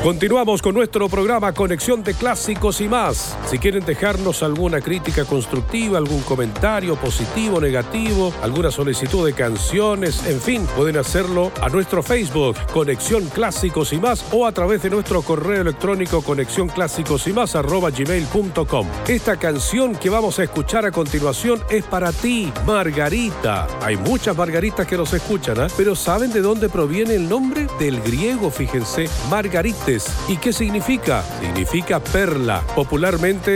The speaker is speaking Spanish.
Continuamos con nuestro programa Conexión de Clásicos y más. Si quieren dejarnos alguna crítica constructiva, algún comentario positivo, negativo, alguna solicitud de canciones, en fin, pueden hacerlo a nuestro Facebook, Conexión Clásicos y más, o a través de nuestro correo electrónico conexiónclásicosymas@gmail.com. Esta canción que vamos a escuchar a continuación es para ti, Margarita. Hay muchas Margaritas que nos escuchan, ¿eh? Pero ¿saben de dónde proviene el nombre? Del griego, fíjense, Margarites. ¿Y qué significa? Significa perla. Popularmente